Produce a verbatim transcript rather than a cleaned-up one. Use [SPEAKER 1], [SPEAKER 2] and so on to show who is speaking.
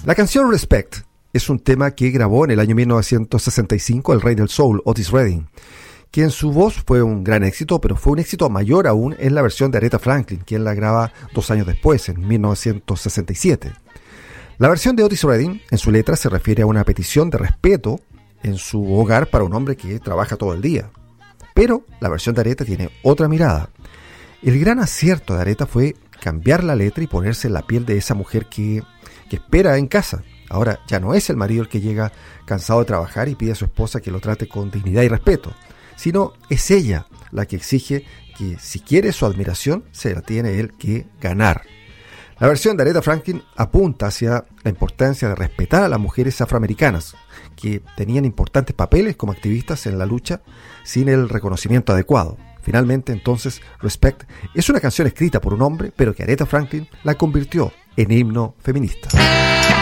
[SPEAKER 1] La canción Respect es un tema que grabó en el año mil novecientos sesenta y cinco el rey del soul, Otis Redding, quien su voz fue un gran éxito, pero fue un éxito mayor aún en la versión de Aretha Franklin, quien la graba dos años después, en mil novecientos sesenta y siete. La versión de Otis Redding, en su letra, se refiere a una petición de respeto en su hogar para un hombre que trabaja todo el día. Pero la versión de Aretha tiene otra mirada. El gran acierto de Aretha fue cambiar la letra y ponerse en la piel de esa mujer que, que espera en casa. Ahora ya no es el marido el que llega cansado de trabajar y pide a su esposa que lo trate con dignidad y respeto, sino es ella la que exige que si quiere su admiración, se la tiene él que ganar. La versión de Aretha Franklin apunta hacia la importancia de respetar a las mujeres afroamericanas, que tenían importantes papeles como activistas en la lucha sin el reconocimiento adecuado. Finalmente, entonces, Respect es una canción escrita por un hombre, pero que Aretha Franklin la convirtió en himno feminista.